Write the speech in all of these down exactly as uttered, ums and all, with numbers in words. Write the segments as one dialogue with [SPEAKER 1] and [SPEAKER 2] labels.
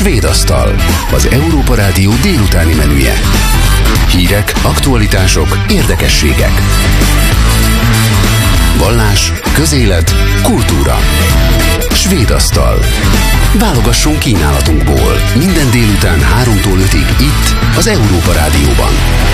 [SPEAKER 1] Svéd asztal, az Európa Rádió délutáni menüje. Hírek, aktualitások, érdekességek. Vallás, közélet, kultúra. Svéd asztal. Válogassunk kínálatunkból. Minden délután háromtól ötig itt, az Európa Rádióban.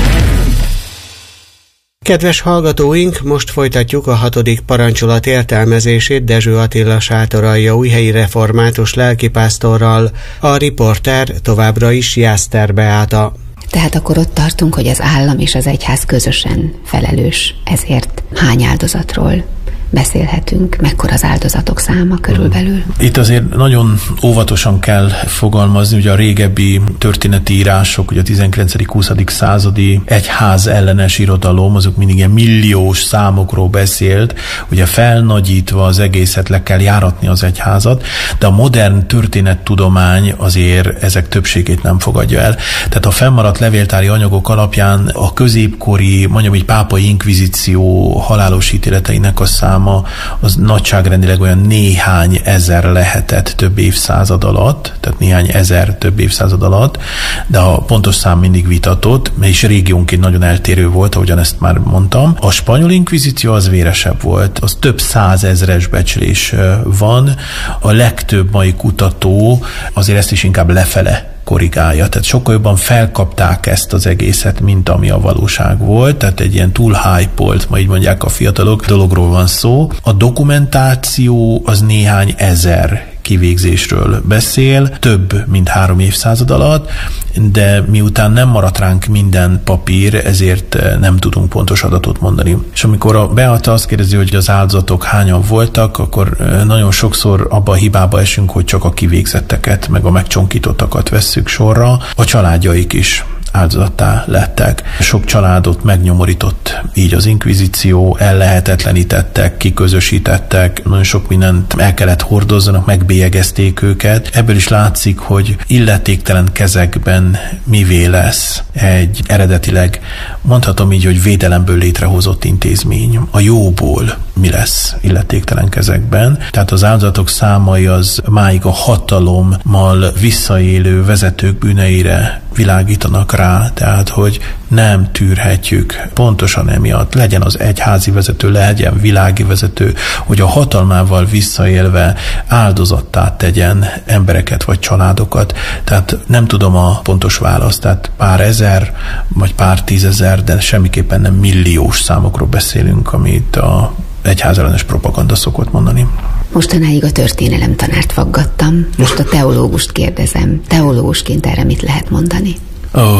[SPEAKER 2] Kedves hallgatóink, most folytatjuk a hatodik parancsolat értelmezését Dezső Attila sátoralja újhelyi református lelkipásztorral, a riporter továbbra is Jászter Beáta.
[SPEAKER 3] Tehát akkor ott tartunk, hogy az állam és az egyház közösen felelős ezért. Hány áldozatról beszélhetünk, mekkora az áldozatok száma körülbelül?
[SPEAKER 4] Itt azért nagyon óvatosan kell fogalmazni, ugye a régebbi történeti írások, ugye a tizenkilencedik-huszadik századi egyház ellenes irodalom, azok mindig ilyen milliós számokról beszélt, ugye felnagyítva az egészet le kell járatni az egyházat, de a modern történettudomány azért ezek többségét nem fogadja el. Tehát a fennmaradt levéltári anyagok alapján a középkori, mondjam így pápai inkvizíció halálos ítéleteinek a száma az nagyságrendileg olyan néhány ezer lehetett több évszázad alatt, tehát néhány ezer több évszázad alatt, de a pontos szám mindig vitatott, és régiónként nagyon eltérő volt, ahogyan ezt már mondtam. A spanyol inkvizíció az véresebb volt, az több százezres becslés van, a legtöbb mai kutató azért ezt is inkább lefele korrigálja. Tehát sokkal jobban felkapták ezt az egészet, mint ami a valóság volt. Tehát egy ilyen túl hype-olt, ma így mondják a fiatalok, dologról van szó. A dokumentáció az néhány ezer kivégzésről beszél, több, mint három évszázad alatt, de miután nem maradt ránk minden papír, ezért nem tudunk pontos adatot mondani. És amikor a Beata azt kérdezi, hogy az áldozatok hányan voltak, akkor nagyon sokszor abba a hibába esünk, hogy csak a kivégzetteket, meg a megcsonkítottakat vesszük sorra, a családjaik is áldozattá lettek. Sok családot megnyomorított így az inkvizíció, ellehetetlenítettek, kiközösítettek, nagyon sok mindent el kellett hordozzanak, megbélyegezték őket. Ebből is látszik, hogy illetéktelen kezekben mivé lesz egy eredetileg, mondhatom így, hogy védelemből létrehozott intézmény. A jóból mi lesz illetéktelen kezekben. Tehát az áldozatok számai az máig a hatalommal visszaélő vezetők bűneire világítanak rá, tehát hogy nem tűrhetjük pontosan emiatt, legyen az egyházi vezető, legyen világi vezető, hogy a hatalmával visszaélve áldozattá tegyen embereket vagy családokat. Tehát nem tudom a pontos választ, tehát pár ezer, vagy pár tízezer, de semmiképpen nem milliós számokról beszélünk, amit a egyházellenes propaganda szokott mondani.
[SPEAKER 3] Mostanáig a történelem tanárt faggattam. Most a teológust kérdezem. Teológusként erre mit lehet mondani?
[SPEAKER 4] Oh,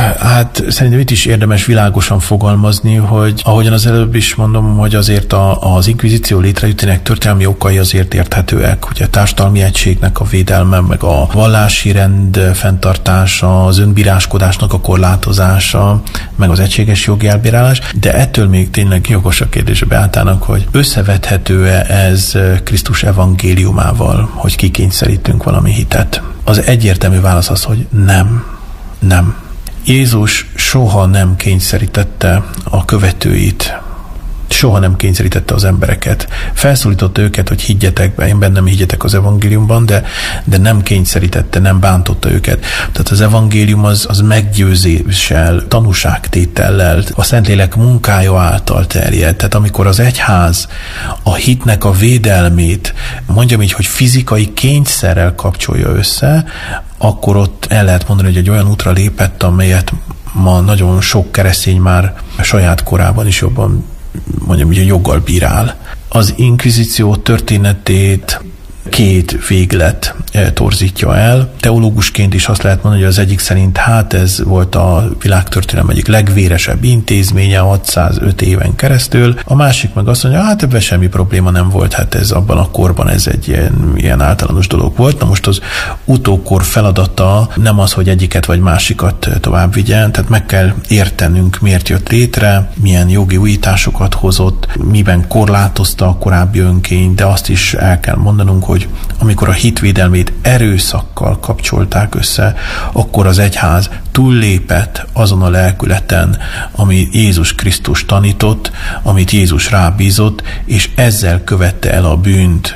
[SPEAKER 4] hát szerintem itt is érdemes világosan fogalmazni, hogy ahogyan az előbb is mondom, hogy azért a, az inkvizíció létrejöttének történelmi okai azért érthetőek, hogy a társadalmi egységnek a védelme, meg a vallási rend fenntartása, az önbíráskodásnak a korlátozása, meg az egységes jogi elbírálás, de ettől még tényleg jogos a kérdés a Beátának, hogy összevethető-e ez Krisztus evangéliumával, hogy kikényszerítünk valami hitet. Az egyértelmű válasz az, hogy nem. Nem. Jézus soha nem kényszerítette a követőit, soha nem kényszerítette az embereket. Felszólította őket, hogy higgyetek be, én bennem higgyetek az evangéliumban, de, de nem kényszerítette, nem bántotta őket. Tehát az evangélium az, az meggyőzéssel, tanúságtétellel, a Szentlélek munkája által terjed. Tehát amikor az egyház a hitnek a védelmét, mondjam így, hogy fizikai kényszerrel kapcsolja össze, akkor ott el lehet mondani, hogy egy olyan útra lépett, amelyet ma nagyon sok keresztény már saját korában is jobban, mondjam, ugye joggal bírál. Az inkvizíció történetét két véglet torzítja el. Teológusként is azt lehet mondani, hogy az egyik szerint hát ez volt a világtörténelem egyik legvéresebb intézménye hatszázöt éven keresztül. A másik meg azt mondja, hát ebben semmi probléma nem volt, hát ez abban a korban ez egy ilyen, ilyen általános dolog volt. Na most az utókor feladata nem az, hogy egyiket vagy másikat tovább vigyen, tehát meg kell értenünk, miért jött létre, milyen jogi újításokat hozott, miben korlátozta a korábbi önkényt, de azt is el kell mondanunk, hogy amikor a hitvédelmét erőszakkal kapcsolták össze, akkor az egyház túllépett azon a lelkületen, amit Jézus Krisztus tanított, amit Jézus rábízott, és ezzel követte el a bűnt,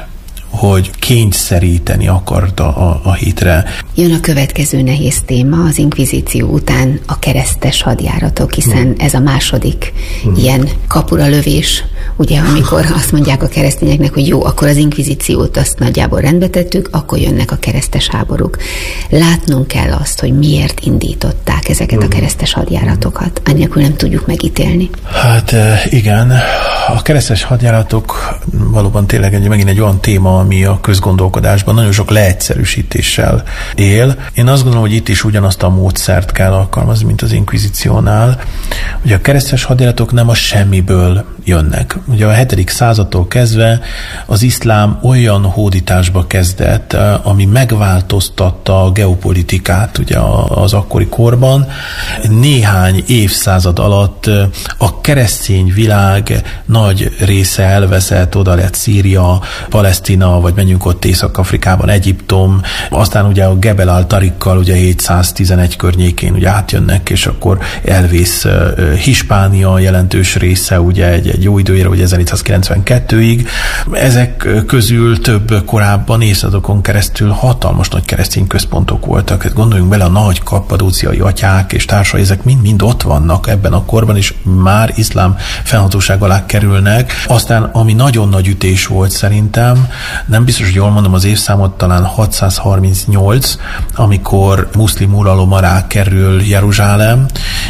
[SPEAKER 4] hogy kényszeríteni akarta a, a hitre.
[SPEAKER 3] Jön a következő nehéz téma az inkvizíció után a keresztes hadjáratok, hiszen hmm. ez a második hmm. ilyen kapura lövés, ugye, amikor azt mondják a keresztényeknek, hogy jó, akkor az inkvizíciót azt nagyjából rendbe tettük, akkor jönnek a keresztes háborúk. Látnunk kell azt, hogy miért indították ezeket hmm. a keresztes hadjáratokat, annélkül nem tudjuk megítélni.
[SPEAKER 4] Hát igen, a keresztes hadjáratok valóban tényleg egy, megint egy olyan téma, ami a közgondolkodásban nagyon sok leegyszerűsítéssel él. Én azt gondolom, hogy itt is ugyanazt a módszert kell alkalmazni, mint az inkvizíciónál. Ugye a keresztes hadjáratok nem a semmiből jönnek. Ugye a hetedik századtól kezdve az iszlám olyan hódításba kezdett, ami megváltoztatta a geopolitikát ugye az akkori korban. Néhány évszázad alatt a keresztény világ nagy része elveszett, oda lett Szíria, Palesztina, vagy menjünk ott Észak-Afrikában, Egyiptom, aztán ugye a Gebel al-Tarikkal ugye hétszáztizenegy környékén ugye átjönnek, és akkor elvész uh, Hispánia jelentős része ugye egy, egy jó időre, ugye ezernégyszázkilencvenkettőig. Ezek közül több korábban évszázadokon keresztül hatalmas nagy keresztény központok voltak. Hát gondoljunk bele, a nagy kappadóciai atyák és társai, ezek mind-mind ott vannak ebben a korban, és már iszlám fennhatóság alá kerülnek. Aztán, ami nagyon nagy ütés volt szerintem, nem biztos, hogy jól mondom az évszámot, talán hatszázharmincnyolc, amikor muszlim uralom alá kerül Jeruzsálem,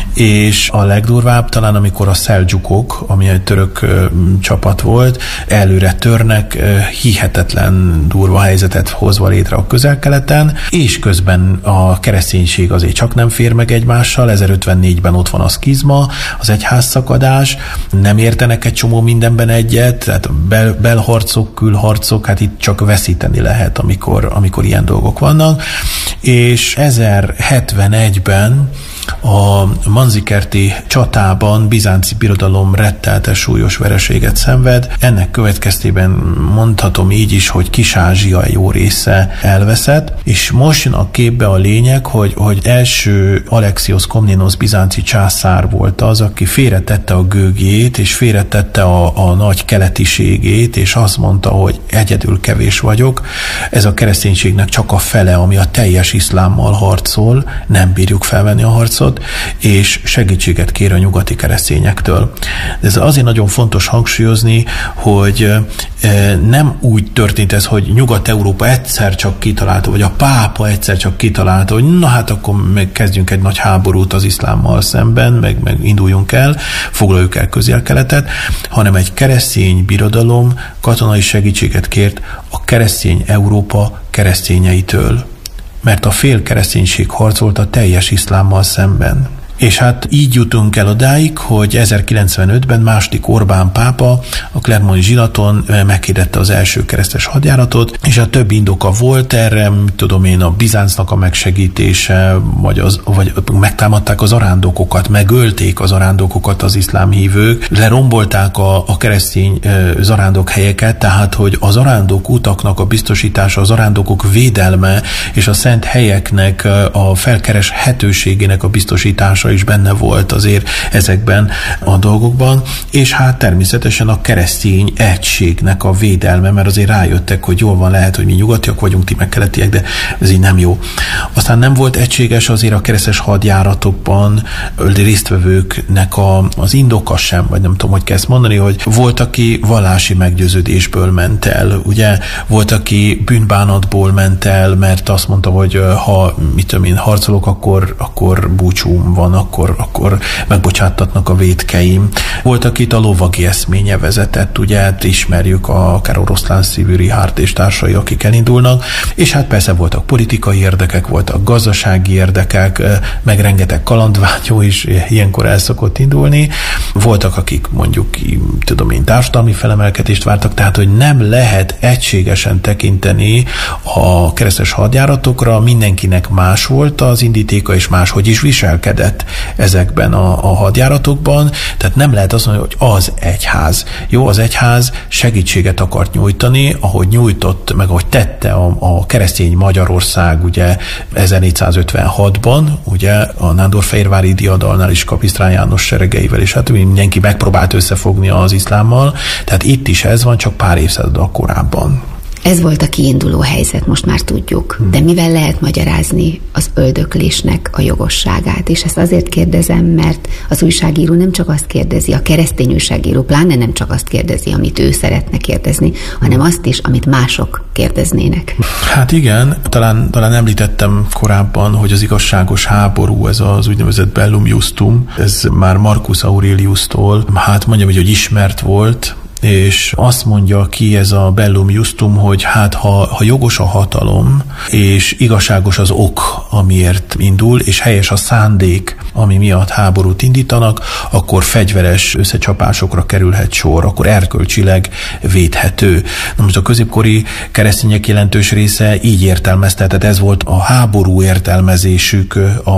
[SPEAKER 4] és a legdurvább talán, amikor a szeldzsukok, ami egy török ö, csapat volt, előre törnek, ö, hihetetlen durva helyzetet hozva létre a Közel-Keleten, és közben a kereszténység azért csak nem fér meg egymással, ezerötvennégyben ott van a szkizma, az egyházszakadás, nem értenek egy csomó mindenben egyet, tehát bel, belharcok, külharcok, hát itt csak veszíteni lehet, amikor, amikor ilyen dolgok vannak, és ezerhetvenegyben a manzikerti csatában Bizánci birodalom retteltes súlyos vereséget szenved. Ennek következtében mondhatom így is, hogy Kis-Ázsia jó része elveszett, és most jön a képbe a lényeg, hogy, hogy első Alexios Komnenos bizánci császár volt az, aki félretette a gőgjét, és félretette a, a nagy keletiségét, és azt mondta, hogy egyedül kevés vagyok, ez a kereszténységnek csak a fele, ami a teljes iszlámmal harcol, nem bírjuk felvenni a harcot, és segítséget kér a nyugati keresztényektől. De ez azért nagyon fontos hangsúlyozni, hogy nem úgy történt ez, hogy Nyugat-Európa egyszer csak kitalálta, vagy a pápa egyszer csak kitalálta, hogy na hát akkor meg kezdjünk egy nagy háborút az iszlámmal szemben, meg, meg induljunk el, foglaljuk el Közel-Keletet, hanem egy keresztény birodalom katonai segítséget kért a keresztény Európa keresztényeitől, mert a fél kereszténység harcolt a teljes iszlámmal szemben. És hát így jutunk el odáig, hogy ezerkilencvenötben második Orbán pápa a Clermont Zsilaton meghirdette az első keresztes hadjáratot, és a több indoka volt erre, tudom én, a Bizáncnak a megsegítése, vagy, az, vagy megtámadták az arándokokat, megölték az arándokokat az iszlám hívők, lerombolták a, a keresztény zarándok helyeket, tehát hogy az arándok utaknak a biztosítása, az arándokok védelme és a szent helyeknek a felkereshetőségének a biztosítása is benne volt azért ezekben a dolgokban, és hát természetesen a keresztény egységnek a védelme, mert azért rájöttek, hogy jól van, lehet, hogy mi nyugatiak vagyunk, ti meg keletiek, de ez így nem jó. Aztán nem volt egységes azért a keresztes hadjáratokban résztvevőknek a, az indoka sem, vagy nem tudom, hogy kell ezt mondani, hogy volt, aki vallási meggyőződésből ment el, ugye, volt, aki bűnbánatból ment el, mert azt mondta, hogy ha mit tudom én, harcolok, akkor, akkor búcsúm van, akkor, akkor megbocsáttatnak a vétkeim. Volt, akit a lovagi eszménye vezetett, ugye, hát ismerjük a, akár oroszlán szívű Richárd és társai, akik elindulnak, és hát persze voltak politikai érdekek, voltak gazdasági érdekek, meg rengeteg kalandvágyó is ilyenkor el szokott indulni. Voltak, akik mondjuk, tudom én, társadalmi felemelkedést vártak, tehát, hogy nem lehet egységesen tekinteni a keresztes hadjáratokra, mindenkinek más volt az indítéka, és máshogy is viselkedett ezekben a, a hadjáratokban, tehát nem lehet azt mondani, hogy az egyház. Jó, az egyház segítséget akart nyújtani, ahogy nyújtott, meg ahogy tette a, a keresztény Magyarország, ugye ezernégyszázötvenhatban, ugye a nándorfehérvári diadalnál is Kapisztrán János seregeivel, és hát mindenki megpróbált összefogni az iszlámmal, tehát itt is ez van, csak pár évszázaddal korábban.
[SPEAKER 3] Ez volt a kiinduló helyzet, most már tudjuk. Hmm. De mivel lehet magyarázni az öldöklésnek a jogosságát? És ezt azért kérdezem, mert az újságíró nem csak azt kérdezi, a keresztény újságíró pláne nem csak azt kérdezi, amit ő szeretne kérdezni, hanem azt is, amit mások kérdeznének.
[SPEAKER 4] Hát igen, talán, talán említettem korábban, hogy az igazságos háború, ez az úgynevezett bellum justum, ez már Marcus Aureliustól, hát mondjam, hogy, hogy ismert volt, és azt mondja ki ez a bellum justum, hogy hát ha, ha jogos a hatalom, és igazságos az ok, amiért indul, és helyes a szándék, ami miatt háborút indítanak, akkor fegyveres összecsapásokra kerülhet sor, akkor erkölcsileg védhető. Na most a középkori keresztények jelentős része így értelmezte, tehát ez volt a háború értelmezésük a